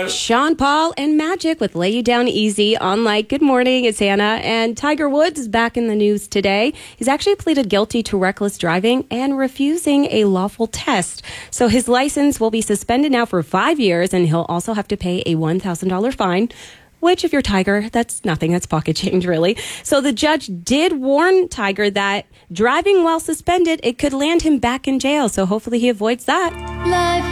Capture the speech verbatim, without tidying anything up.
Sean Paul and Magic with Lay You Down Easy on Light. Good morning, it's Hannah. And Tiger Woods is back in the news today. He's actually pleaded guilty to reckless driving and refusing a lawful test. So his license will be suspended now for five years, and he'll also have to pay a one thousand dollars fine. Which, if you're Tiger, that's nothing. That's pocket change, really. So the judge did warn Tiger that driving while suspended, it could land him back in jail. So hopefully he avoids that. Life